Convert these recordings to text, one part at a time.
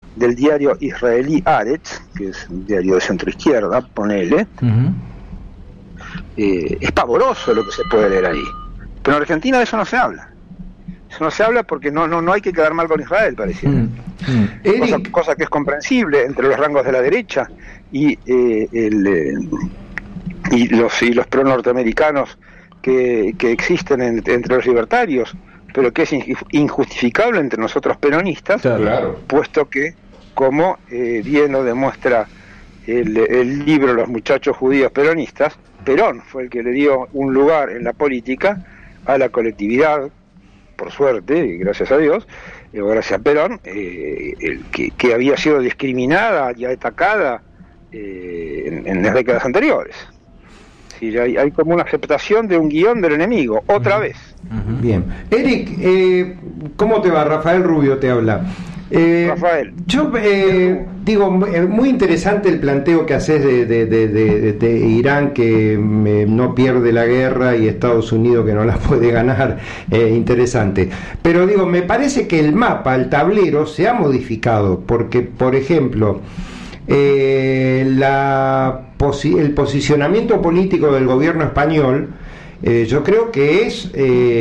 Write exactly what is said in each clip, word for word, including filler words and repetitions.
del diario israelí Haaretz, que es un diario de centroizquierda, ponele, uh-huh. eh, es pavoroso lo que se puede leer ahí. Pero en Argentina de eso no se habla. Eso no se habla porque no no no hay que quedar mal con Israel, pareciera. Mm, mm. Cosa, cosa que es comprensible entre los rangos de la derecha y eh, el eh, y los y los pro norteamericanos que, que existen en, entre los libertarios, pero que es injustificable entre nosotros peronistas, claro. Puesto que, como eh, bien lo demuestra el, el libro Los muchachos judíos peronistas, Perón fue el que le dio un lugar en la política a la colectividad, por suerte, y gracias a Dios, eh, gracias a Perón, eh, el que, que había sido discriminada y atacada eh, en, en las décadas anteriores. Sí, hay, hay como una aceptación de un guión del enemigo, otra uh-huh. vez. Uh-huh. Bien. Eric, eh, ¿cómo te va? Rafael Rubio te habla. Eh, Rafael. Yo eh, digo, muy interesante el planteo que haces de, de, de, de, de Irán, que eh, no pierde la guerra, y Estados Unidos que no la puede ganar. Eh, interesante. Pero digo, me parece que el mapa, el tablero, se ha modificado, porque, por ejemplo, eh, la posi- el posicionamiento político del gobierno español, Eh, yo creo que es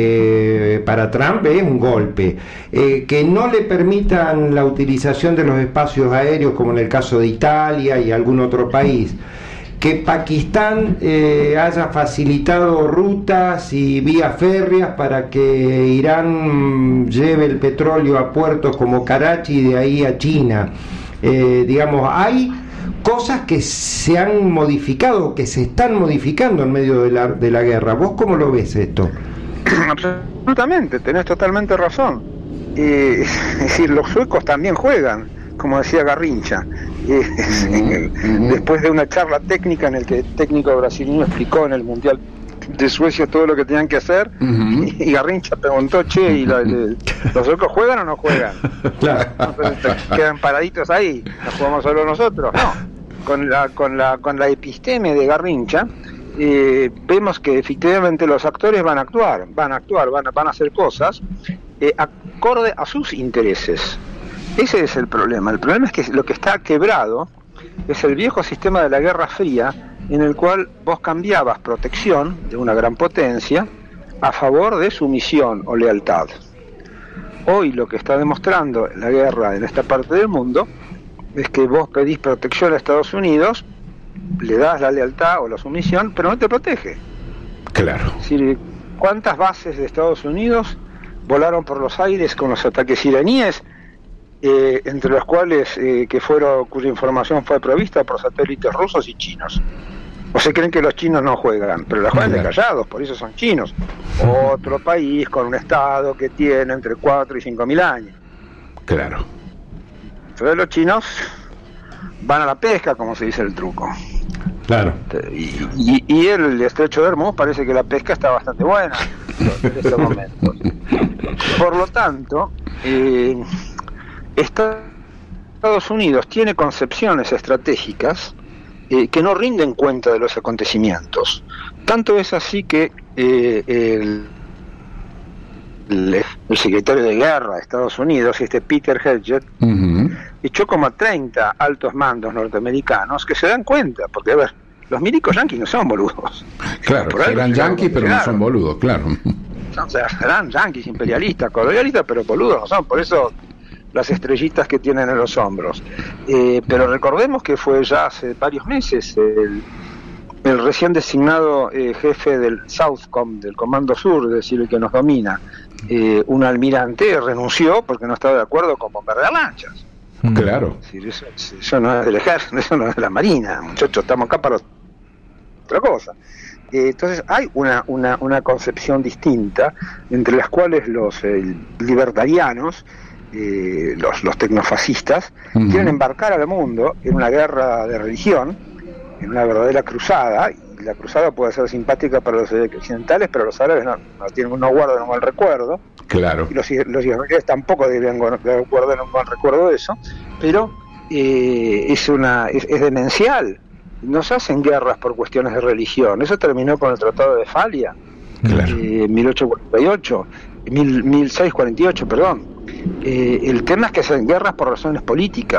eh, para Trump es un golpe, eh, que no le permitan la utilización de los espacios aéreos como en el caso de Italia y algún otro país, que Pakistán eh, haya facilitado rutas y vías férreas para que Irán lleve el petróleo a puertos como Karachi y de ahí a China. Eh, digamos, hay cosas que se han modificado, que se están modificando en medio de la, de la guerra. ¿Vos cómo lo ves esto? Absolutamente, tenés totalmente razón. Eh, es decir, los suecos también juegan, como decía Garrincha. Eh, uh-huh. Después de una charla técnica en el que el técnico brasileño explicó en el Mundial de Suecia todo lo que tenían que hacer, uh-huh. y, y Garrincha preguntó, che, ¿y la, le, los suecos juegan o no juegan? Claro. Entonces quedan paraditos ahí, ¿nos jugamos solo nosotros? No, con la con la con la episteme de Garrincha eh, vemos que efectivamente los actores van a actuar, van a actuar, van a, van a hacer cosas eh, acorde a sus intereses. Ese es el problema. El problema es que lo que está quebrado es el viejo sistema de la Guerra Fría, en el cual vos cambiabas protección de una gran potencia a favor de sumisión o lealtad. Hoy lo que está demostrando la guerra en esta parte del mundo es que vos pedís protección a Estados Unidos, le das la lealtad o la sumisión, pero no te protege. Claro. Es decir, ¿cuántas bases de Estados Unidos volaron por los aires con los ataques iraníes, eh, entre los cuales eh, que fueron cuya información fue provista por satélites rusos y chinos? O se creen que los chinos no juegan, pero la juegan de callados, por eso son chinos. Otro país con un estado que tiene entre cuatro y cinco mil años. Claro. Entonces los chinos van a la pesca, como se dice el truco. Claro. Y, y, y el estrecho de Hormuz parece que la pesca está bastante buena en estos momentos. Por lo tanto, eh, Estados Unidos tiene concepciones estratégicas Eh, que no rinden cuenta de los acontecimientos. Tanto es así que eh, el, el, el secretario de Guerra de Estados Unidos, este Peter Hedgett, uh-huh. echó como a treinta altos mandos norteamericanos que se dan cuenta, porque a ver, los milicos yanquis no son boludos. Claro, serán yanquis pero no son boludos, claro. O sea, serán yanquis, imperialistas, colonialistas, pero boludos no son, por eso las estrellitas que tienen en los hombros. Eh, pero recordemos que fue ya hace varios meses el, el recién designado eh, jefe del Southcom, del Comando Sur, es decir, el que nos domina, eh, un almirante, renunció porque no estaba de acuerdo con bombardear lanchas. Claro. Es decir, eso, eso no es del ejército, eso no es de la marina, muchachos, estamos acá para otra cosa. Eh, entonces hay una, una, una concepción distinta, entre las cuales los eh, libertarianos, Eh, los, los tecnofascistas, uh-huh. quieren embarcar al mundo en una guerra de religión, en una verdadera cruzada, y la cruzada puede ser simpática para los occidentales, pero los árabes no, no tienen, no guardan un mal recuerdo. Claro. Y los, los israelíes tampoco deberían guardar un mal recuerdo de eso, pero eh, es una es, es demencial. No se hacen guerras por cuestiones de religión. Eso terminó con el Tratado de Westfalia, claro. eh, mil ochocientos cuarenta y ocho, mil seiscientos cuarenta y ocho, perdón. Eh, el tema es que hacen guerras por razones políticas.